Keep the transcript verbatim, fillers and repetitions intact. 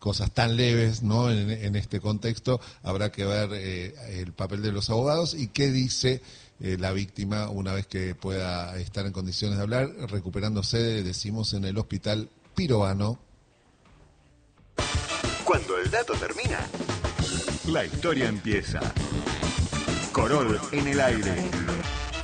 cosas tan leves, ¿no? En, en este contexto habrá que ver eh, el papel de los abogados y qué dice eh, la víctima una vez que pueda estar en condiciones de hablar, recuperándose, decimos, en el hospital Pirovano. Cuando el dato termina, la historia empieza. Corol en el aire.